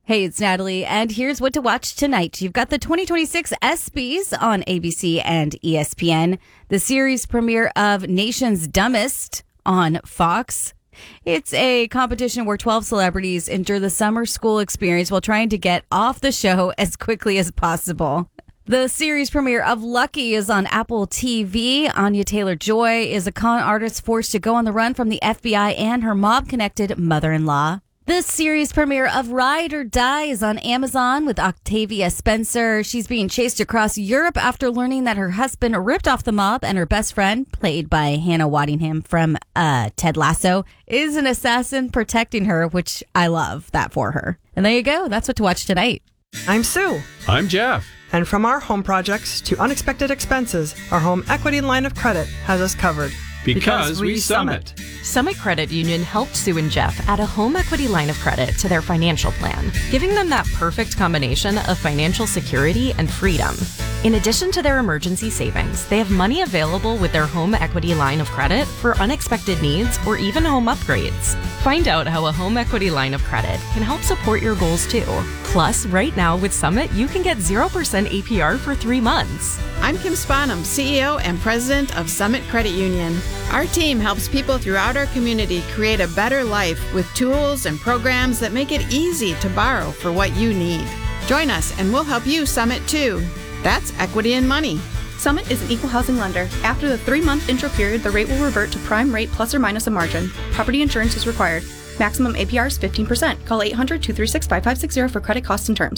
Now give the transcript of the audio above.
Hey, it's Natalie, and here's what to watch tonight. You've got the 2026 ESPYs on ABC and ESPN, the series premiere of Nation's Dumbest on Fox. It's a competition where 12 celebrities endure the summer school experience while trying to get off the show as quickly as possible. The series premiere of Lucky is on Apple TV. Anya Taylor-Joy is a con artist forced to go on the run from the FBI and her mob-connected mother-in-law. The series premiere of Ride or Die is on Amazon with Octavia Spencer. She's being chased across Europe after learning that her husband ripped off the mob and her best friend, played by Hannah Waddingham from Ted Lasso, is an assassin protecting her, which I love that for her. And there you go. That's what to watch tonight. I'm Sue. I'm Jeff. And from our home projects to unexpected expenses, our home equity line of credit has us covered. Because we Summit. Summit Credit Union helped Sue and Jeff add a home equity line of credit to their financial plan, giving them that perfect combination of financial security and freedom. In addition to their emergency savings, they have money available with their home equity line of credit for unexpected needs or even home upgrades. Find out how a home equity line of credit can help support your goals too. Plus, right now with Summit, you can get 0% APR for 3 months. I'm Kim Spanum, CEO and President of Summit Credit Union. Our team helps people throughout our community create a better life with tools and programs that make it easy to borrow for what you need. Join us and we'll help you Summit too. That's equity and money. Summit is an equal housing lender. After the 3-month intro period, the rate will revert to prime rate plus or minus a margin. Property insurance is required. Maximum APR is 15%. Call 800-236-5560 for credit costs and terms.